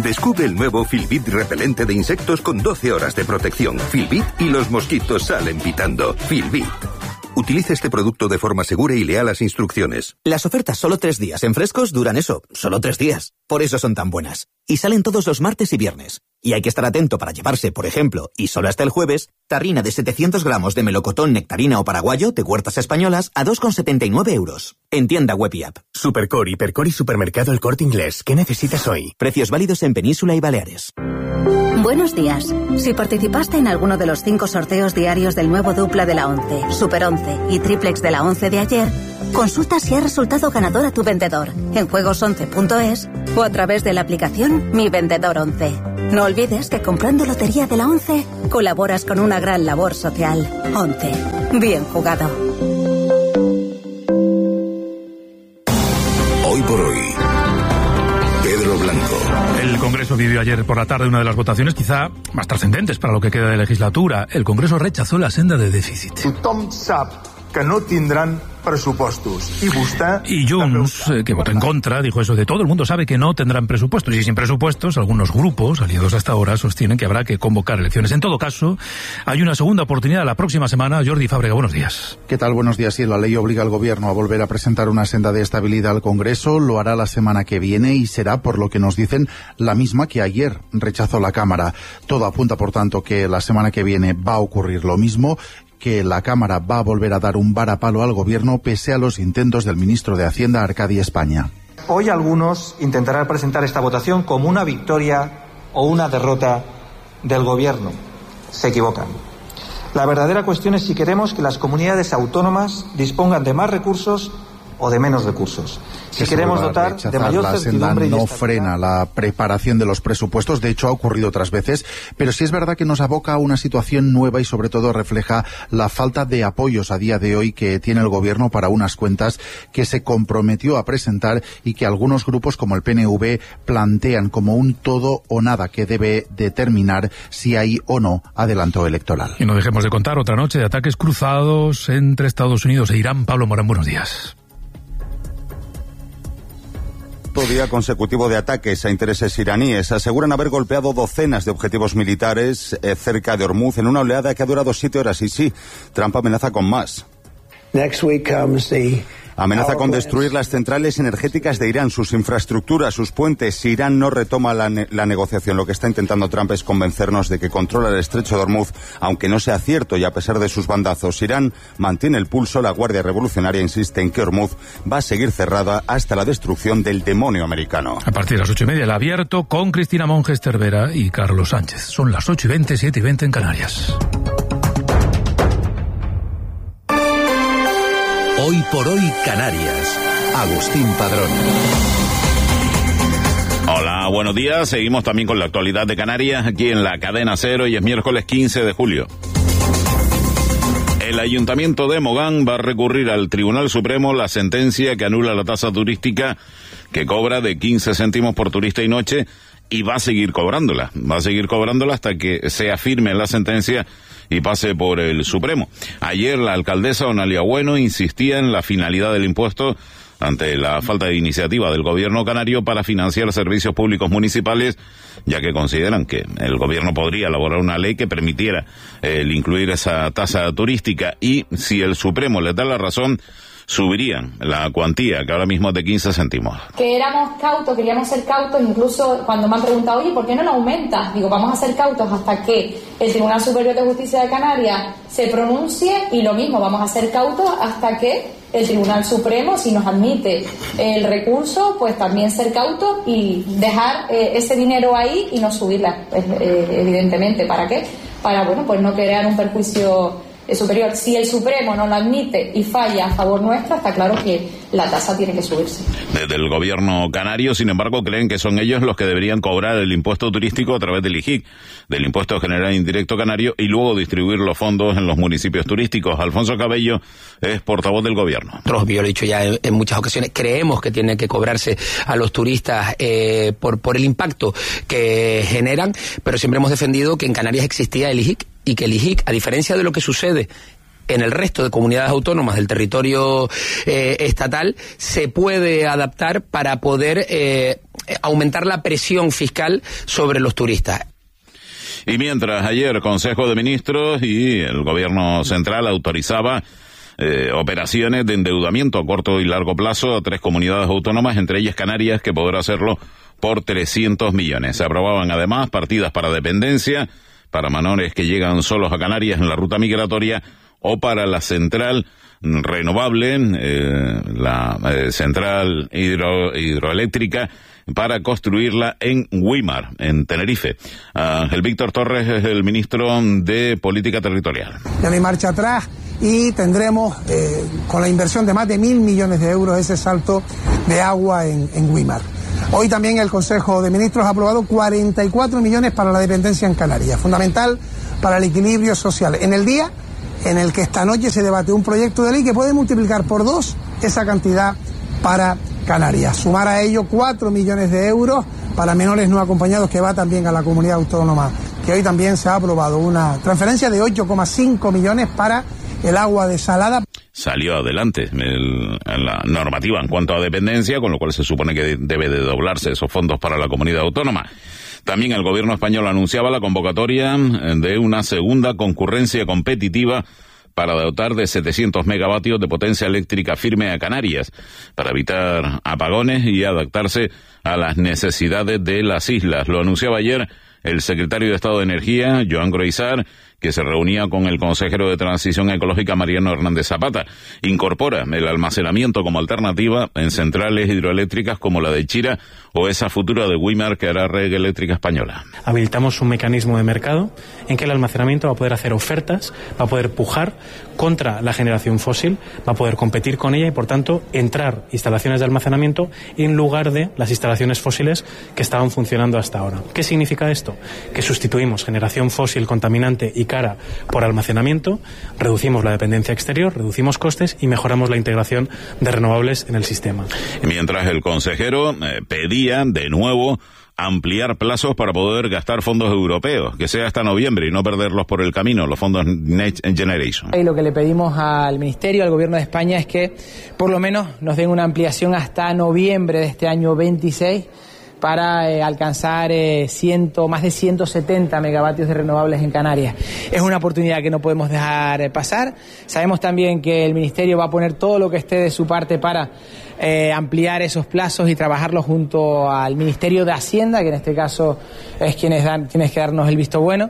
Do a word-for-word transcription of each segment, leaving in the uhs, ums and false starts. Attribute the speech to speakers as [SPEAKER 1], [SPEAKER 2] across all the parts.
[SPEAKER 1] Descubre el nuevo Filbit repelente de insectos con doce horas de protección. Filbit y los mosquitos salen pitando. Filbit. Utilice este producto de forma segura y lea las instrucciones.
[SPEAKER 2] Las ofertas solo tres días en Frescos duran eso, solo tres días. Por eso son tan buenas. Y salen todos los martes y viernes. Y hay que estar atento para llevarse, por ejemplo, y solo hasta el jueves, tarrina de setecientos gramos de melocotón, nectarina o paraguayo de Huertas Españolas a dos con setenta y nueve euros. En tienda web y app.
[SPEAKER 3] Supercore, Hipercore y Supermercado El Corte Inglés. ¿Qué necesitas hoy?
[SPEAKER 2] Precios válidos en Península y Baleares.
[SPEAKER 4] Buenos días. Si participaste en alguno de los cinco sorteos diarios del nuevo dupla de la ONCE, Super once y Triplex de la ONCE de ayer, consulta si ha resultado ganador a tu vendedor en juegos once punto es o a través de la aplicación Mi Vendedor once. No olvides que comprando Lotería de la ONCE colaboras con una gran labor social. ONCE. Bien jugado.
[SPEAKER 5] Hoy por hoy, Pedro Blanco.
[SPEAKER 6] El Congreso vivió ayer por la tarde una de las votaciones quizá más trascendentes para lo que queda de legislatura. El Congreso rechazó la senda de déficit.
[SPEAKER 7] Tothom sap que no tindran presupuestos. Y vostè...
[SPEAKER 6] Y Junts, eh, que votó en contra, dijo eso de todo el mundo sabe que no tendrán presupuestos. Y sin presupuestos, algunos grupos, aliados hasta ahora, sostienen que habrá que convocar elecciones. En todo caso, hay una segunda oportunidad la próxima semana. Jordi Fábrega, buenos días.
[SPEAKER 8] ¿Qué tal? Buenos días. Sí, la ley obliga al Gobierno a volver a presentar una senda de estabilidad al Congreso. Lo hará la semana que viene y será, por lo que nos dicen, la misma que ayer rechazó la Cámara. Todo apunta, por tanto, que la semana que viene va a ocurrir lo mismo, que la Cámara va a volver a dar un varapalo al Gobierno pese a los intentos del ministro de Hacienda, Arcadi España.
[SPEAKER 9] Hoy algunos intentarán presentar esta votación como una victoria o una derrota del Gobierno. Se equivocan. La verdadera cuestión es si queremos que las comunidades autónomas dispongan de más recursos o de menos recursos. Si queremos dotar de mayor certidumbre y
[SPEAKER 8] no frena la preparación de los presupuestos, de hecho ha ocurrido otras veces, pero sí es verdad que nos aboca a una situación nueva y sobre todo refleja la falta de apoyos a día de hoy que tiene el Gobierno para unas cuentas que se comprometió a presentar y que algunos grupos como el P N V plantean como un todo o nada que debe determinar si hay o no adelanto electoral.
[SPEAKER 6] Y no dejemos de contar otra noche de ataques cruzados entre Estados Unidos e Irán. Pablo Morán, buenos días.
[SPEAKER 10] Día consecutivo de ataques a intereses iraníes. Aseguran haber golpeado docenas de objetivos militares eh, cerca de Hormuz en una oleada que ha durado siete horas. Y sí, Trump amenaza con más.
[SPEAKER 11] Next week comes the...
[SPEAKER 10] Amenaza con destruir las centrales energéticas de Irán, sus infraestructuras, sus puentes. Si Irán no retoma la, ne- la negociación, lo que está intentando Trump es convencernos de que controla el estrecho de Hormuz, aunque no sea cierto y a pesar de sus bandazos. Irán mantiene el pulso, la Guardia Revolucionaria insiste en que Hormuz va a seguir cerrada hasta la destrucción del demonio americano.
[SPEAKER 6] A partir de las ocho y media, el abierto con Cristina Monges Cervera y Carlos Sánchez. Son las ocho y veinte, siete y veinte en Canarias.
[SPEAKER 5] Hoy por hoy Canarias. Agustín Padrón.
[SPEAKER 12] Hola, buenos días. Seguimos también con la actualidad de Canarias aquí en la Cadena Cero y es miércoles quince de julio. El Ayuntamiento de Mogán va a recurrir al Tribunal Supremo la sentencia que anula la tasa turística que cobra de quince céntimos por turista y noche y va a seguir cobrándola. Va a seguir cobrándola hasta que sea firme la sentencia y pase por el Supremo. Ayer la alcaldesa Onalia Bueno insistía en la finalidad del impuesto ante la falta de iniciativa del gobierno canario para financiar servicios públicos municipales, ya que consideran que el gobierno podría elaborar una ley que permitiera el incluir esa tasa turística y si el Supremo les da la razón, subirían la cuantía, que ahora mismo es de quince céntimos.
[SPEAKER 13] Que éramos cautos, queríamos ser cautos, incluso cuando me han preguntado, oye, ¿por qué no lo aumentas? Digo, vamos a ser cautos hasta que el Tribunal Superior de Justicia de Canarias se pronuncie y lo mismo, vamos a ser cautos hasta que el Tribunal Supremo, si nos admite el recurso, pues también ser cautos y dejar eh, ese dinero ahí y no subirla, pues, eh, evidentemente. ¿Para qué? Para, bueno, pues no crear un perjuicio superior. Si el Supremo no lo admite y falla a favor nuestro, está claro que la tasa tiene que subirse.
[SPEAKER 12] Desde el gobierno canario, sin embargo, creen que son ellos los que deberían cobrar el impuesto turístico a través del I G I C, del Impuesto General Indirecto Canario, y luego distribuir los fondos en los municipios turísticos. Alfonso Cabello es portavoz del gobierno.
[SPEAKER 14] Nosotros, yo lo he dicho ya en, en muchas ocasiones, creemos que tiene que cobrarse a los turistas eh, por, por el impacto que generan, pero siempre hemos defendido que en Canarias existía el I G I C y que el I G I C, a diferencia de lo que sucede en el resto de comunidades autónomas del territorio eh, estatal se puede adaptar para poder eh, aumentar la presión fiscal sobre los turistas.
[SPEAKER 12] Y mientras ayer Consejo de Ministros y el Gobierno Central autorizaba eh, operaciones de endeudamiento a corto y largo plazo a tres comunidades autónomas, entre ellas Canarias, que podrá hacerlo por trescientos millones. Se aprobaban además partidas para dependencia, para menores que llegan solos a Canarias en la ruta migratoria o para la central renovable, eh, la eh, central hidro, hidroeléctrica, para construirla en Güímar, en Tenerife. Ángel Víctor Torres es el ministro de Política Territorial.
[SPEAKER 15] Ya no hay marcha atrás y tendremos, eh, con la inversión de más de mil millones de euros, ese salto de agua en, en Güímar. Hoy también el Consejo de Ministros ha aprobado cuarenta y cuatro millones para la dependencia en Canarias, fundamental para el equilibrio social. En el día en el que esta noche se debate un proyecto de ley que puede multiplicar por dos esa cantidad para Canarias. Sumar a ello cuatro millones de euros para menores no acompañados, que va también a la comunidad autónoma, que hoy también se ha aprobado una transferencia de ocho coma cinco millones para el agua desalada.
[SPEAKER 12] Salió adelante el, la normativa en cuanto a dependencia, con lo cual se supone que debe de doblarse esos fondos para la comunidad autónoma. También el gobierno español anunciaba la convocatoria de una segunda concurrencia competitiva para dotar de setecientos megavatios de potencia eléctrica firme a Canarias, para evitar apagones y adaptarse a las necesidades de las islas. Lo anunciaba ayer el secretario de Estado de Energía, Joan Groisar, que se reunía con el consejero de Transición Ecológica, Mariano Hernández Zapata. Incorpora el almacenamiento como alternativa en centrales hidroeléctricas como la de Chira o esa futura de Güímar que hará Red Eléctrica Española.
[SPEAKER 16] Habilitamos un mecanismo de mercado en que el almacenamiento va a poder hacer ofertas, va a poder pujar contra la generación fósil, va a poder competir con ella y, por tanto, entrar instalaciones de almacenamiento en lugar de las instalaciones fósiles que estaban funcionando hasta ahora. ¿Qué significa esto? Que sustituimos generación fósil contaminante y cara por almacenamiento, reducimos la dependencia exterior, reducimos costes y mejoramos la integración de renovables en el sistema.
[SPEAKER 12] Mientras el consejero eh, pedía de nuevo ampliar plazos para poder gastar fondos europeos, que sea hasta noviembre y no perderlos por el camino, los fondos Next Generation.
[SPEAKER 17] Y lo que le pedimos al Ministerio, al Gobierno de España, es que por lo menos nos den una ampliación hasta noviembre de este año veintiséis para eh, alcanzar eh, ciento, más de ciento setenta megavatios de renovables en Canarias. Es una oportunidad que no podemos dejar eh, pasar. Sabemos también que el Ministerio va a poner todo lo que esté de su parte para eh, ampliar esos plazos y trabajarlo junto al Ministerio de Hacienda, que en este caso es quienes dan, tienes que darnos el visto bueno.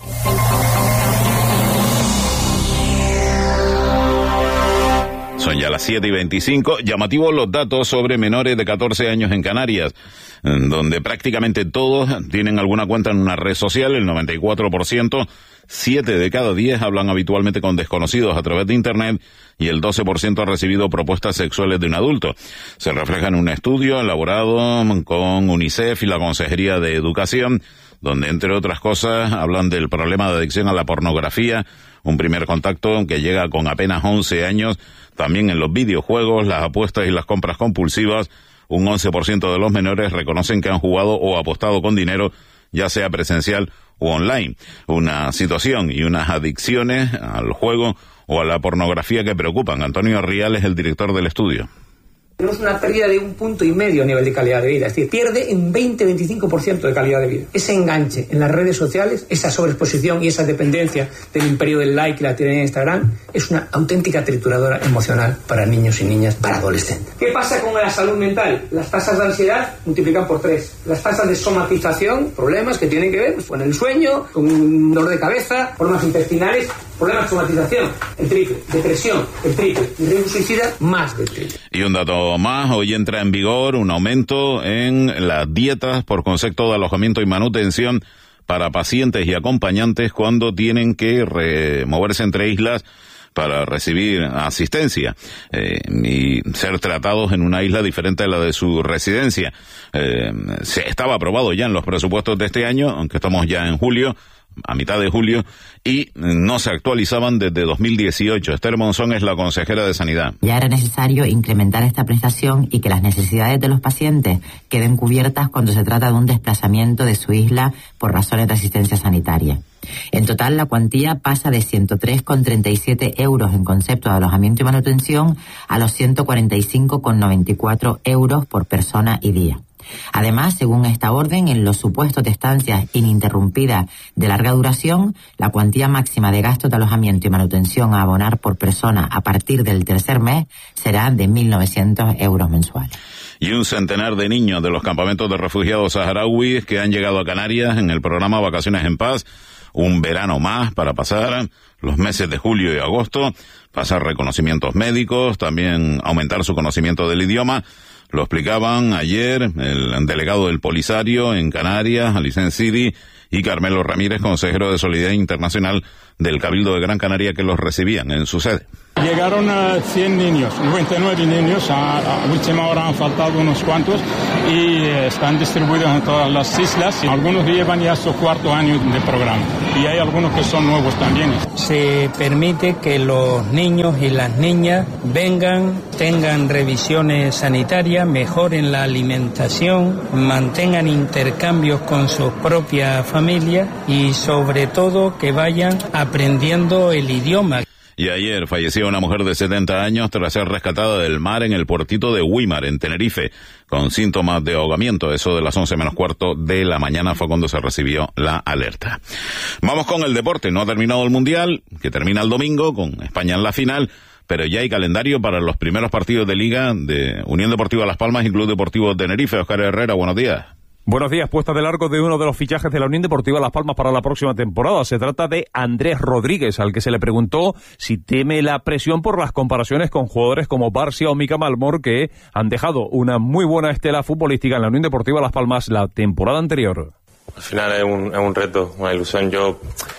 [SPEAKER 12] Son ya las siete y veinticinco. Llamativos los datos sobre menores de catorce años en Canarias, donde prácticamente todos tienen alguna cuenta en una red social, el noventa y cuatro por ciento, siete de cada diez hablan habitualmente con desconocidos a través de Internet y el doce por ciento ha recibido propuestas sexuales de un adulto. Se refleja en un estudio elaborado con UNICEF y la Consejería de Educación, donde, entre otras cosas, hablan del problema de adicción a la pornografía, un primer contacto que llega con apenas once años, también en los videojuegos, las apuestas y las compras compulsivas. Un once por ciento de los menores reconocen que han jugado o apostado con dinero, ya sea presencial o online. Una situación y unas adicciones al juego o a la pornografía que preocupan. Antonio Rial es el director del estudio.
[SPEAKER 18] Tenemos una pérdida de un punto y medio a nivel de calidad de vida, es decir, pierde un veinte a veinticinco por ciento de calidad de vida. Ese enganche en las redes sociales, esa sobreexposición y esa dependencia del imperio del like y la tiranía de Instagram es una auténtica trituradora emocional para niños y niñas, para adolescentes. ¿Qué pasa con la salud mental? Las tasas de ansiedad multiplican por tres. Las tasas de somatización, problemas que tienen que ver pues, con el sueño, con un dolor de cabeza, problemas intestinales, problemas de somatización, el triple, depresión, el triple, y riesgo suicida, más del triple.
[SPEAKER 12] Y un dato más, hoy entra en vigor un aumento en las dietas por concepto de alojamiento y manutención para pacientes y acompañantes cuando tienen que re- moverse entre islas para recibir asistencia eh, y ser tratados en una isla diferente a la de su residencia. Eh, se estaba aprobado ya en los presupuestos de este año, aunque estamos ya en julio, a mitad de julio, y no se actualizaban desde dos mil dieciocho. Esther Monzón es la consejera de Sanidad.
[SPEAKER 19] Ya era necesario incrementar esta prestación y que las necesidades de los pacientes queden cubiertas cuando se trata de un desplazamiento de su isla por razones de asistencia sanitaria. En total, la cuantía pasa de ciento tres coma treinta y siete euros en concepto de alojamiento y manutención a los ciento cuarenta y cinco coma noventa y cuatro euros por persona y día. Además, según esta orden, en los supuestos de estancias ininterrumpidas de larga duración, la cuantía máxima de gastos de alojamiento y manutención a abonar por persona a partir del tercer mes será de mil novecientos euros mensuales.
[SPEAKER 12] Y un centenar de niños de los campamentos de refugiados saharauis que han llegado a Canarias en el programa Vacaciones en Paz, un verano más para pasar los meses de julio y agosto, pasar reconocimientos médicos, también aumentar su conocimiento del idioma. Lo explicaban ayer el delegado del Polisario en Canarias, Alicent Sidi, y Carmelo Ramírez, consejero de Solidaridad Internacional del Cabildo de Gran Canaria, que los recibían en su sede.
[SPEAKER 20] Llegaron a cien niños, noventa y nueve niños, a, a última hora han faltado unos cuantos y están distribuidos en todas las islas. Algunos llevan ya su cuarto año de programa y hay algunos que son nuevos también.
[SPEAKER 21] Se permite que los niños y las niñas vengan, tengan revisiones sanitarias, mejoren la alimentación, mantengan intercambios con sus propias familias y sobre todo que vayan aprendiendo el idioma.
[SPEAKER 12] Y ayer falleció una mujer de setenta años tras ser rescatada del mar en el puertito de Güímar, en Tenerife, con síntomas de ahogamiento. Eso de las once menos cuarto de la mañana fue cuando se recibió la alerta. Vamos con el deporte. No ha terminado el Mundial, que termina el domingo, con España en la final, pero ya hay calendario para los primeros partidos de Liga de Unión Deportiva Las Palmas y Club Deportivo Tenerife. Óscar Herrera, buenos días.
[SPEAKER 22] Buenos días, puesta de largo de uno de los fichajes de la Unión Deportiva Las Palmas para la próxima temporada. Se trata de Andrés Rodríguez, al que se le preguntó si teme la presión por las comparaciones con jugadores como Barcia o Mika Malmor, que han dejado una muy buena estela futbolística en la Unión Deportiva Las Palmas la temporada anterior.
[SPEAKER 23] Al final es un, es un reto, una ilusión. Yo,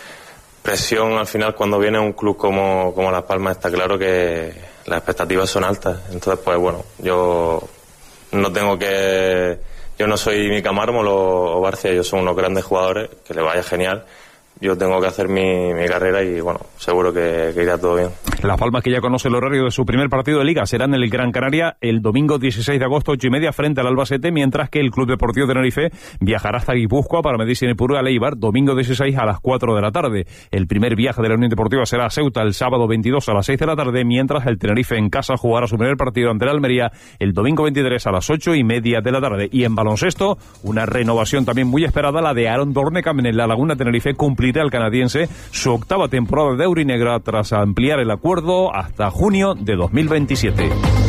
[SPEAKER 23] presión al final cuando viene un club como, como Las Palmas, está claro que las expectativas son altas. Entonces, pues bueno, yo no tengo que... Yo no soy Mika Mármol o Barcia, ellos son unos grandes jugadores, que le vaya genial. Yo tengo que hacer mi, mi carrera y, bueno, seguro que, que irá todo bien.
[SPEAKER 22] Las Palmas, que ya conoce el horario de su primer partido de Liga, será en el Gran Canaria el domingo dieciséis de agosto, ocho y media, frente al Albacete, mientras que el Club Deportivo Tenerife viajará hasta Guipúzcoa para medirse en Ipurúa Leibar, domingo dieciséis a las cuatro de la tarde. El primer viaje de la Unión Deportiva será a Ceuta el sábado veintidós a las seis de la tarde, mientras el Tenerife en casa jugará su primer partido ante la Almería el domingo veintitrés a las ocho y media de la tarde. Y en baloncesto, una renovación también muy esperada, la de Aaron Dornekamen en la Laguna Tenerife. Cumplirá el canadiense su octava temporada de Aurinegra tras ampliar el acuerdo hasta junio de dos mil veintisiete.